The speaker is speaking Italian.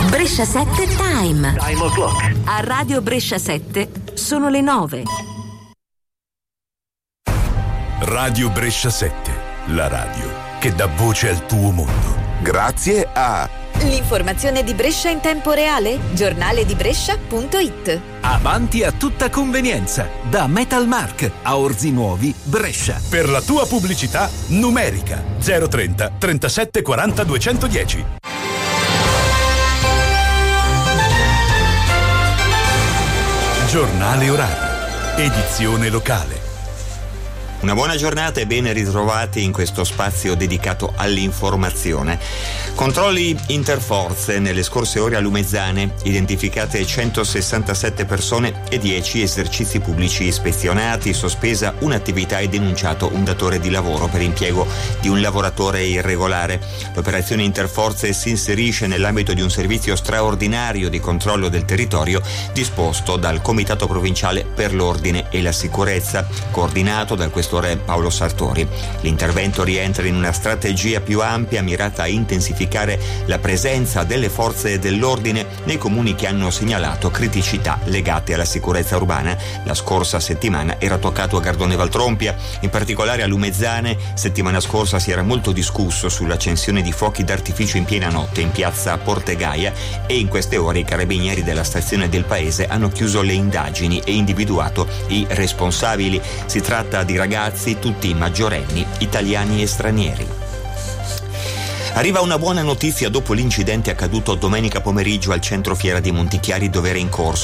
Brescia 7 Time. Time o'clock. A Radio Brescia 7 sono le 9. Radio Brescia 7, la radio che dà voce al tuo mondo. Grazie a l'informazione di Brescia in tempo reale, giornale di Brescia.it. Avanti a tutta convenienza, da Metalmark a Orzi Nuovi, Brescia. Per la tua pubblicità numerica 030 37 40 210. Giornale orario, edizione locale. Una buona giornata e ben ritrovati in questo spazio dedicato all'informazione. Controlli interforze nelle scorse ore a Lumezzane, identificate 167 persone e 10 esercizi pubblici ispezionati, sospesa un'attività e denunciato un datore di lavoro per impiego di un lavoratore irregolare. L'operazione interforze si inserisce nell'ambito di un servizio straordinario di controllo del territorio disposto dal Comitato Provinciale per l'Ordine e la Sicurezza, coordinato dal questore Paolo Sartori. L'intervento rientra in una strategia più ampia mirata a intensificare la presenza delle forze dell'ordine nei comuni che hanno segnalato criticità legate alla sicurezza urbana. La scorsa settimana era toccato a Gardone Valtrompia, in particolare a Lumezzane. Settimana scorsa si era molto discusso sull'accensione di fuochi d'artificio in piena notte in piazza Portegaia e in queste ore i carabinieri della stazione del paese hanno chiuso le indagini e individuato i responsabili. Si tratta di ragazzi, tutti maggiorenni, italiani e stranieri. Arriva una buona notizia dopo l'incidente accaduto domenica pomeriggio al centro fiera di Montichiari, dove era in corso